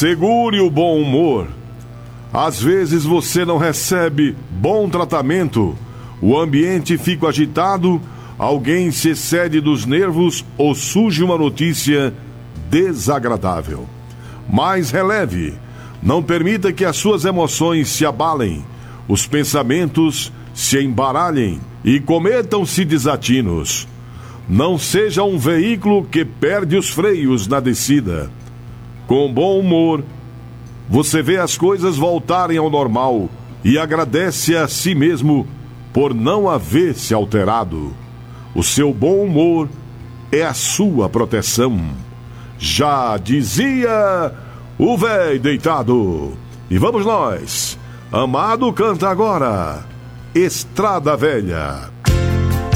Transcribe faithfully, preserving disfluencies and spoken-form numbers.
Segure o bom humor. Às vezes você não recebe bom tratamento, o ambiente fica agitado, alguém se excede dos nervos ou surge uma notícia desagradável. Mas releve, não permita que as suas emoções se abalem, os pensamentos se embaralhem e cometam-se desatinos. Não seja um veículo que perde os freios na descida. Com bom humor, você vê as coisas voltarem ao normal e agradece a si mesmo por não haver se alterado. O seu bom humor é a sua proteção. Já dizia o véi deitado. E vamos nós. Amado canta agora Estrada Velha.